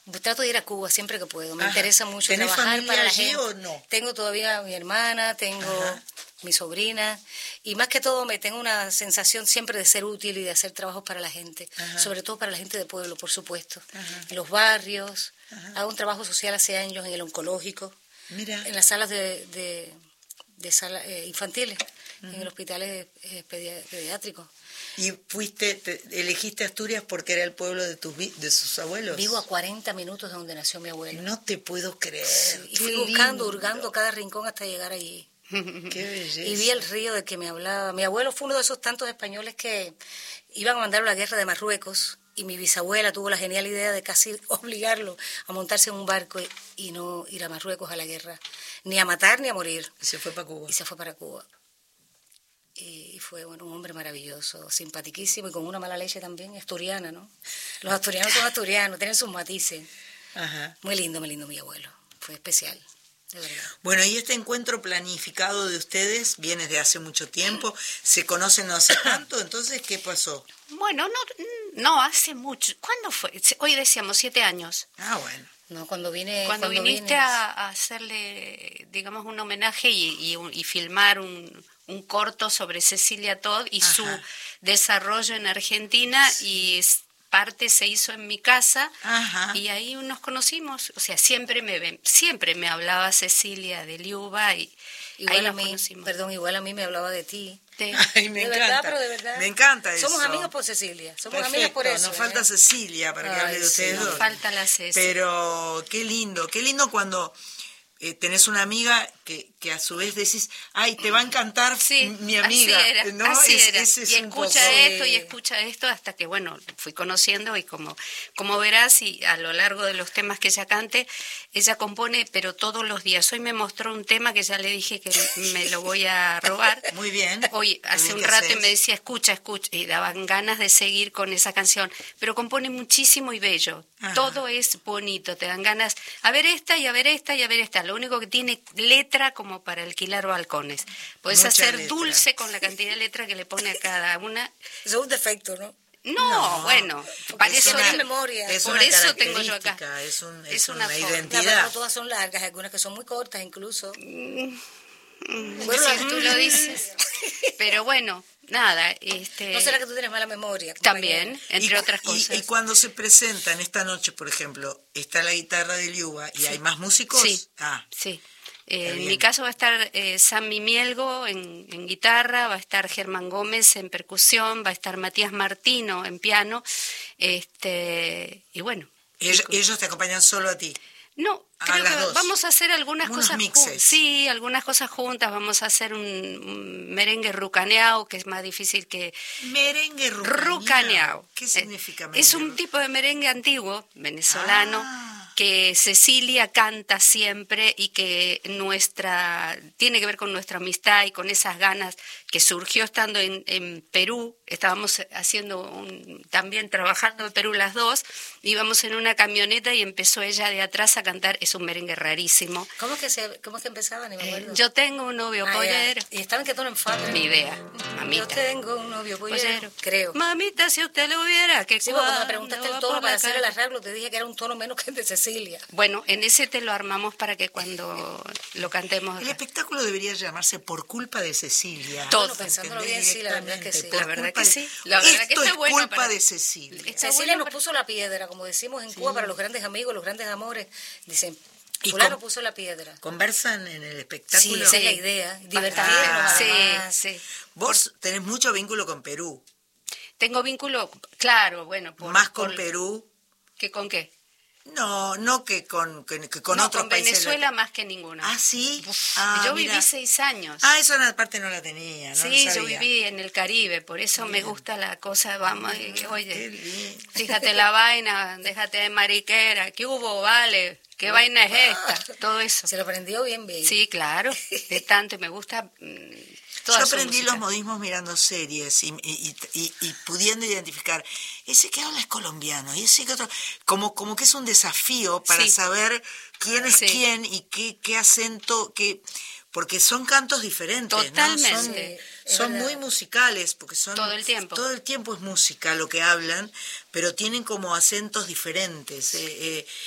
Trato de ir a Cuba siempre que puedo. Me Ajá. interesa mucho ¿Tenés trabajar familia para la allí gente. o no? Tengo todavía a mi hermana, tengo Ajá. mi sobrina, y más que todo me tengo una sensación siempre de ser útil y de hacer trabajos para la gente, Ajá. sobre todo para la gente de pueblo, por supuesto. Ajá. En los barrios, Ajá. hago un trabajo social hace años en el oncológico, Mira. en las salas de infantiles, en el hospital pediátrico. ¿Y elegiste Asturias porque era el pueblo de de sus abuelos? Vivo a 40 minutos de donde nació mi abuelo. No te puedo creer. Sí, y Qué fui buscando, lindo. hurgando cada rincón hasta llegar allí. Qué belleza. Y vi el río del que me hablaba. Mi abuelo fue uno de esos tantos españoles que iban a mandarlo a la guerra de Marruecos, y mi bisabuela tuvo la genial idea de casi obligarlo a montarse en un barco y no ir a Marruecos a la guerra, ni a matar ni a morir. Y se fue para Cuba. Y se fue para Cuba. Y fue un hombre maravilloso, simpaticísimo y con una mala leche también, asturiana, ¿no? Los asturianos son asturianos, tienen sus matices. Ajá. Muy lindo mi abuelo. Fue especial, de verdad. Bueno, y este encuentro planificado de ustedes viene de hace mucho tiempo, se conocen no hace tanto, entonces, ¿qué pasó? Bueno, no hace mucho. ¿Cuándo fue? Hoy decíamos 7 años. Ah, bueno. No, cuando vine... Cuando viniste a hacerle, digamos, un homenaje y filmar un corto sobre Cecilia Todd y Ajá. su desarrollo en Argentina, y parte se hizo en mi casa. Ajá. Y ahí nos conocimos. O sea, siempre me hablaba Cecilia de Liuba y ahí Igual a nos mí, conocimos. perdón, igual a mí me hablaba de ti. Ay, me de encanta. verdad, pero de verdad. Me encanta eso. Somos amigos por Cecilia, somos Perfecto, amigas por eso. nos falta Cecilia para que Ay, hable de sí, ustedes nos dos. Falta la Ceci. Pero qué lindo cuando tenés una amiga que a su vez decís, ay, te va a encantar Sí, mi amiga, así era, ¿no? así era. Ese es Y un escucha poco. esto y escucha esto hasta que, bueno, fui conociendo, y como verás, y a lo largo de los temas que ella cante, ella compone, pero todos los días. Hoy me mostró un tema que ya le dije que me lo voy a robar. Muy bien. Hoy, hace un rato, me decía, escucha, y daban ganas de seguir con esa canción. Pero compone muchísimo y bello. Ajá. Todo es bonito, te dan ganas a ver esta y a ver esta y a ver esta. Lo único que tiene letra como para alquilar balcones. Puedes Mucha hacer letra. dulce con la cantidad de letra que le pone a cada una. Eso es un defecto, ¿no? No, bueno, para es eso una memoria. Es por una eso tengo yo acá. característica, Es una una forma. identidad. No, pero todas son largas, algunas que son muy cortas incluso. Bueno, Si tú lo dices. Pero bueno, nada. ¿No será que tú tienes mala memoria, También, compañera? entre otras Y cosas. cuando se presentan esta noche, por ejemplo, está la guitarra de Liuba y hay más músicos. Sí, Ah, sí. Está En bien. mi caso va a estar Sammy Mielgo en guitarra, va a estar Germán Gómez en percusión, va a estar Matías Martino en piano, y bueno. ellos te acompañan solo a ti. No, A creo las que dos. vamos a hacer algunas Unos cosas mixes. juntas. Sí, algunas cosas juntas. Vamos a hacer un merengue rucaneado, que es más difícil que... Merengue Rucaneado. ¿Qué significa merengue? Es un tipo de merengue antiguo, venezolano, Ah. que Cecilia canta siempre y que tiene que ver con nuestra amistad y con esas ganas que surgió estando en Perú. Estábamos también trabajando en Perú las dos, íbamos en una camioneta y empezó ella de atrás a cantar. Es un merengue rarísimo. ¿Cómo es que empezaba? Ni me acuerdo. Yo tengo un novio Ah, ya. pollero. ¿Y estaba en qué tono en fa? Ni idea, mamita. Yo tengo un novio pollero, creo. Mamita, si usted lo hubiera, que Sí, cuando me cuando preguntaste va el tono por para la hacer el calle. arreglo, te dije que era un tono menos que el de Cecilia. Bueno, en ese te lo armamos para que cuando lo cantemos... El espectáculo debería llamarse Por culpa de Cecilia. Todo. Bueno, pensándolo ¿Entendés? bien, sí, la verdad que sí. Directamente, por La verdad culpa que de- sí. La verdad que Esto está es bueno culpa para- de Cecilia. Está Cecilia bueno nos para- puso la piedra, como decimos en Cuba, para los grandes amigos, los grandes amores. Dicen, Y fulano con- puso la piedra. ¿Conversan en el Sí, espectáculo? esa es la idea. Divertirnos, Ah, además. sí. Vos tenés mucho vínculo con Perú. Tengo vínculo, claro, bueno. Más con Perú. ¿Que con qué? No que con No, otros con países. Venezuela más que ninguna. Ah, sí. Yo Mira. viví 6 años. Ah, esa parte no la tenía. No Sí, lo yo sabía. viví en el Caribe, por eso me Bien. gusta la cosa, vamos, Qué oye, lindo. fíjate la vaina, déjate de mariquera, ¿qué hubo, vale? ¿Qué vaina es esta? Todo eso. Se lo aprendió bien, bien. Sí, claro, de tanto, y me gusta toda Yo su aprendí música. los modismos mirando series y pudiendo identificar ese que habla es colombiano y ese que otro, como que es un desafío para Sí. saber quién es Sí. quién y qué acento, porque son cantos diferentes, ¿no? Totalmente. Son muy musicales, porque son Todo el tiempo. todo el tiempo es música lo que hablan, pero tienen como acentos diferentes.